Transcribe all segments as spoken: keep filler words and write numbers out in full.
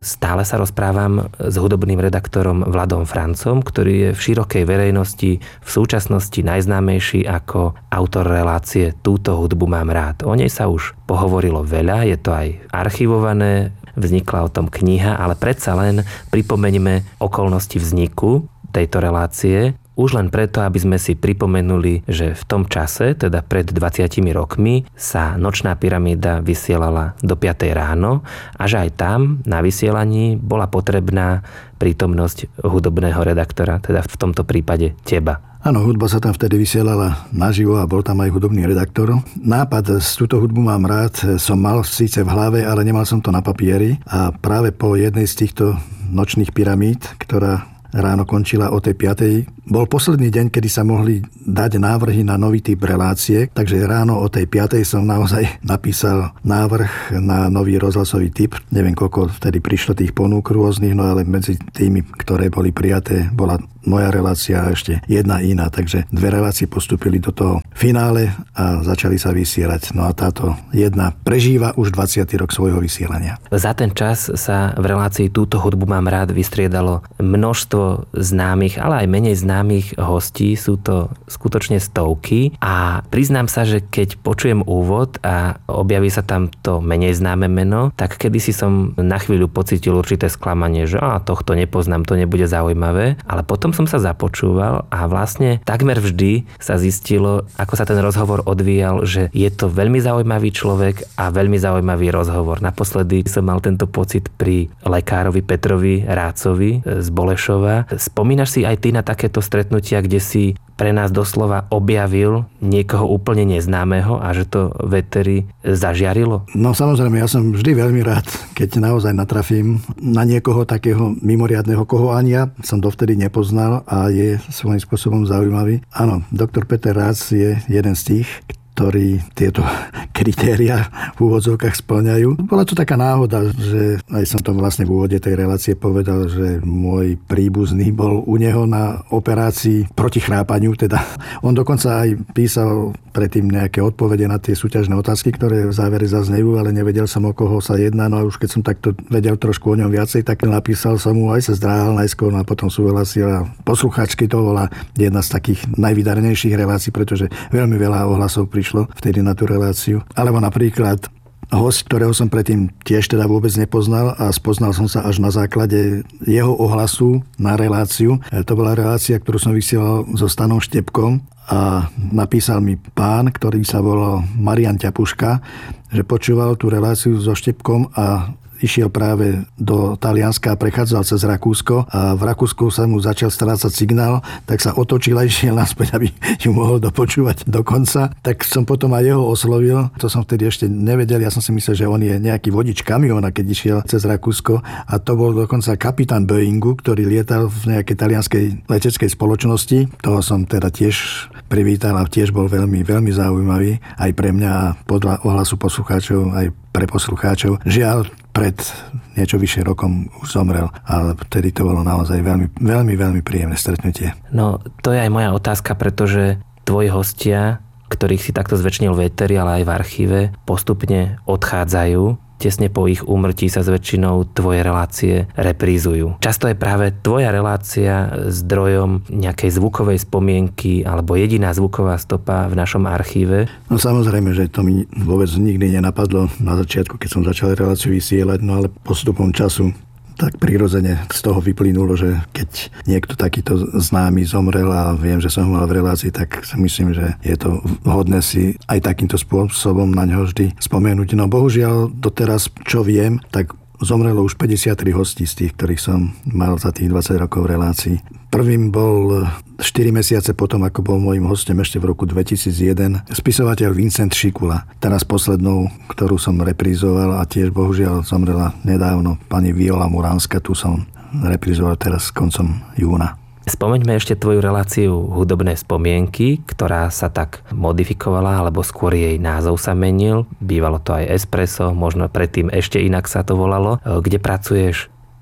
Stále sa rozprávam s hudobným redaktorom Vladom Francom, ktorý je v širokej verejnosti v súčasnosti najznámejší ako autor relácie Túto hudbu mám rád. O nej sa už pohovorilo veľa, je to aj archivované, vznikla o tom kniha, ale predsa len pripomeňme okolnosti vzniku tejto relácie. Už len preto, aby sme si pripomenuli, že v tom čase, teda pred dvadsiatimi rokmi, sa Nočná pyramída vysielala do piatej ráno a že aj tam na vysielaní bola potrebná prítomnosť hudobného redaktora, teda v tomto prípade teba. Áno, hudba sa tam vtedy vysielala naživo a bol tam aj hudobný redaktor. Nápad z túto hudbu mám rád som mal síce v hlave, ale nemal som to na papieri a práve po jednej z týchto nočných pyramíd, ktorá ráno končila o tej piatej. Bol posledný deň, kedy sa mohli dať návrhy na nový typ relácie, takže ráno o tej piatej som naozaj napísal návrh na nový rozhlasový typ. Neviem, koľko vtedy prišlo tých ponúk rôznych, no ale medzi tými, ktoré boli prijaté, bola moja relácia a ešte jedna iná, takže dve relácie postúpili do toho finále a začali sa vysielať. No a táto jedna prežíva už dvadsiaty rok svojho vysielania. Za ten čas sa v relácii Túto hudbu mám rád vystriedalo množstvo známych, ale aj menej známych hostí. Sú to skutočne stovky a priznám sa, že keď počujem úvod a objaví sa tam to menej známe meno, tak kedysi som na chvíľu pocítil určité sklamanie, že á, tohto nepoznám, to nebude zaujímavé, ale potom som sa započúval a vlastne takmer vždy sa zistilo, ako sa ten rozhovor odvíjal, že je to veľmi zaujímavý človek a veľmi zaujímavý rozhovor. Naposledy som mal tento pocit pri lekárovi Petrovi Rácovi z Bolešova. Spomínaš si aj ty na takéto stretnutia, kde si pre nás doslova objavil niekoho úplne neznámeho a že to veteri zažiarilo? No samozrejme, ja som vždy veľmi rád, keď naozaj natrafím na niekoho takého mimoriadneho, koho ani ja som dovtedy nepoznal a je svojím spôsobom zaujímavý. Áno, doktor Peter Rác je jeden z tých, ktorí tieto kritéria v úvodzovkách spĺňajú. Bola to taká náhoda, že aj som to vlastne v úvode tej relácie povedal, že môj príbuzný bol u neho na operácii proti chrápaniu. Teda on dokonca aj písal predtým nejaké odpovede na tie súťažné otázky, ktoré v závere zaznejú, ale nevedel som, o koho sa jedná. No a už keď som takto vedel trošku o ňom viacej, tak napísal som mu, aj sa zdráhal najskôr, no a potom súhlasil. A poslucháčky to bola jedna z takých najvydarenejších relácií, pretože veľmi veľa ohlasov prišlo vtedy na tú reláciu. Alebo napríklad host, ktorého som predtým tiež teda vôbec nepoznal a spoznal som sa až na základe jeho ohlasu na reláciu. To bola relácia, ktorú som vysielal so Stanom Štepkom a napísal mi pán, ktorý sa volal Marian Ťapuška, že počúval tú reláciu so Štepkom a išiel práve do Talianska a prechádzal cez Rakúsko a v Rakúsku sa mu začal strácať signál, tak sa otočil a išiel naspäť, aby ju mohol dopočúvať do konca. Tak som potom aj jeho oslovil, to som vtedy ešte nevedel, ja som si myslel, že on je nejaký vodič kamióna, keď išiel cez Rakúsko a to bol dokonca kapitán Boeingu, ktorý lietal v nejakej talianskej leteckej spoločnosti. Toho som teda tiež privítal a tiež bol veľmi, veľmi zaujímavý aj pre mňa a podľa ohlasu poslucháčov aj pre poslucháčov. Žiaľ, pred niečo vyššie rokom už zomrel, ale vtedy to bolo naozaj veľmi, veľmi, veľmi príjemné stretnutie. No, to je aj moja otázka, pretože tvoji hostia, ktorých si takto zväčšnil v éteri, ale aj v archíve, postupne odchádzajú. Tesne po ich úmrtí sa s väčšinou tvoje relácie reprízujú. Často je práve tvoja relácia zdrojom nejakej zvukovej spomienky alebo jediná zvuková stopa v našom archíve. No samozrejme, že to mi vôbec nikdy nenapadlo na začiatku, keď som začal reláciu vysielať, no ale postupom času tak prirodzene z toho vyplynulo, že keď niekto takýto známy zomrel a viem, že som ho mal v relácii, tak si myslím, že je to vhodné si aj takýmto spôsobom na ňo vždy spomenúť. No bohužiaľ, doteraz, čo viem, tak zomrelo už päťdesiattri hostí z tých, ktorých som mal za tých dvadsať rokov v relácii. Prvým bol štyri mesiace potom, ako bol môjim hostom ešte v roku dvetisícjeden, spisovateľ Vincent Šikula. Teraz poslednou, ktorú som reprízoval a tiež bohužiaľ zomrela nedávno pani Viola Muránska, tu som reprízoval teraz koncom júna. Spomeňme ešte tvoju reláciu Hudobné spomienky, ktorá sa tak modifikovala, alebo skôr jej názov sa menil. Bývalo to aj Espresso, možno predtým ešte inak sa to volalo. Kde pracuješ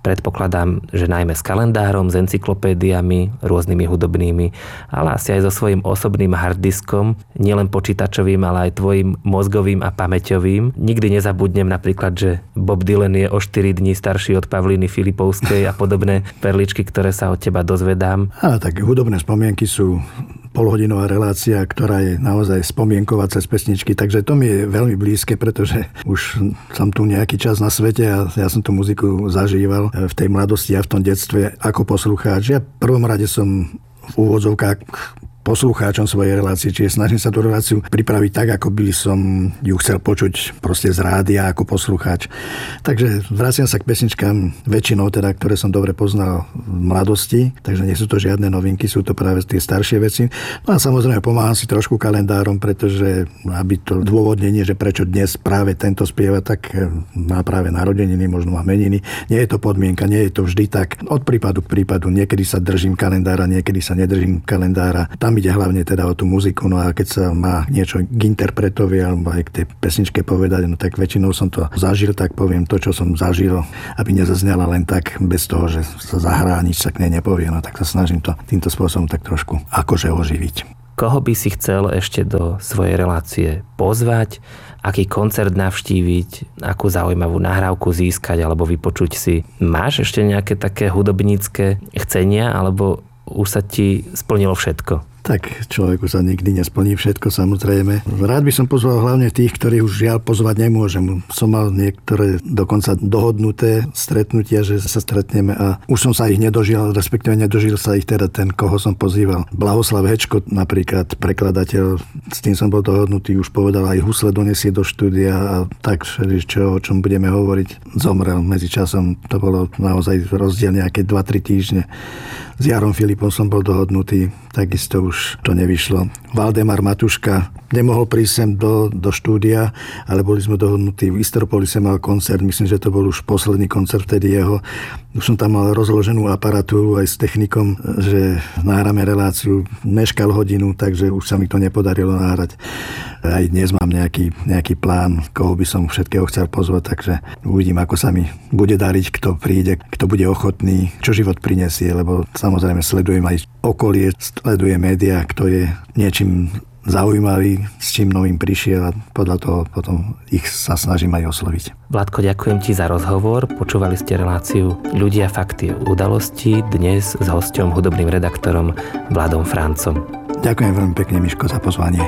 Predpokladám, že najmä s kalendárom, s encyklopédiami, rôznymi hudobnými, ale asi aj so svojím osobným harddiskom, nielen počítačovým, ale aj tvojim mozgovým a pamäťovým. Nikdy nezabudnem napríklad, že Bob Dylan je o štyri dní starší od Pavlíny Filipovskej a podobné perličky, ktoré sa od teba dozvedám. Á, tak hudobné spomienky sú polhodinová relácia, ktorá je naozaj spomienková cez pesničky, takže to mi je veľmi blízke, pretože už som tu nejaký čas na svete a ja som tú muziku zažíval v tej mladosti a v tom detstve ako poslucháč. Ja v prvom rade som v úvodzovkách poslucháčom svojej relácie, čiže snažím sa tú reláciu pripraviť tak, ako by som ju chcel počuť proste z rádia ako poslucháč. Takže vraciam sa k pesničkám väčšinou teda, ktoré som dobre poznal v mladosti, takže nie sú to žiadne novinky, sú to práve tie staršie veci. No a samozrejme pomáham si trošku kalendárom, pretože aby to dôvodnenie, že prečo dnes práve tento spieva, tak má práve narodeniny, možno má meniny. Nie je to podmienka, nie je to vždy tak. Od prípadu k prípadu, niekedy sa držím kalendára, niekedy sa nedržím kalendára. Tam ide hlavne teda o tú muziku, no a keď sa má niečo k interpretovi alebo aj k tej pesničke povedať, no tak väčšinou som to zažil, tak poviem to, čo som zažil, aby nezaznela len tak bez toho, že sa zahrá, nič sa k nej nepovie, no tak sa snažím to týmto spôsobom tak trošku akože oživiť. Koho by si chcel ešte do svojej relácie pozvať, aký koncert navštíviť, akú zaujímavú nahrávku získať alebo vypočuť si? Máš ešte nejaké také hudobnícke chcenia alebo už sa ti splnilo všetko? Tak človeku sa nikdy nesplní všetko, samozrejme. Rád by som pozval hlavne tých, ktorých už žiaľ pozvať nemôžem. Som mal niektoré dokonca dohodnuté stretnutia, že sa stretneme a už som sa ich nedožil, respektíve nedožil sa ich teda ten, koho som pozýval. Blahoslav Hečko, napríklad prekladateľ, s tým som bol dohodnutý, už povedal, aj husle donesie do štúdia a tak, čo, o čom budeme hovoriť. Zomrel medzičasom, to bolo naozaj rozdiel nejaké dva tri týždne. S Jarom Filipom som bol dohodnutý, takisto už to nevyšlo. Valdemar Matuška nemohol prísť sem do, do štúdia, ale boli sme dohodnutí. V Istropolise mal koncert, myslím, že to bol už posledný koncert vtedy jeho. Už som tam mal rozloženú aparatúru aj s technikom, že nahráme reláciu. Meškal hodinu, takže už sa mi to nepodarilo nahrať. Aj dnes mám nejaký, nejaký plán, koho by som všetkého chcel pozvať, takže uvidím, ako sa mi bude dariť, kto príde, kto bude ochotný, čo život prinesie, lebo samozrejme sledujem aj okolie, sledujem médiá, kto je niečím zaujímavý, s čím novým prišiel a podľa toho potom ich sa snažím aj osloviť. Vládko, ďakujem ti za rozhovor. Počúvali ste reláciu Ľudia, fakty, udalosti, dnes s hosťom, hudobným redaktorom Vladom Francom. Ďakujem veľmi pekne, Miško, za pozvanie.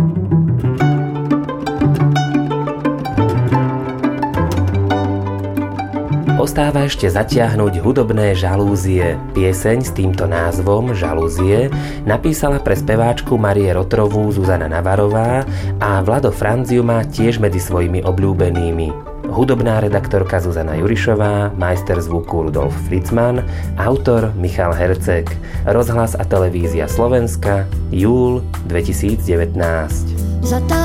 Ostáva ešte zatiahnuť hudobné žalúzie. Pieseň s týmto názvom Žalúzie napísala pre speváčku Marie Rotrovú Zuzana Navarová a Vlado Franc ju má tiež medzi svojimi obľúbenými. Hudobná redaktorka Zuzana Jurišová, majster zvuku Rudolf Fritzman, autor Michal Herceg. Rozhlas a televízia Slovenska, júl dvetisícdevätnásť.